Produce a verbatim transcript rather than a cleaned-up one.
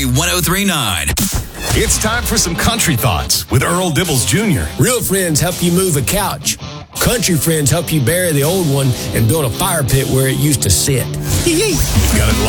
ten thirty-nine. It's time for some country thoughts with Earl Dibbles Junior Real friends help you move a couch. Country friends help you bury the old one and build a fire pit where it used to sit. Got it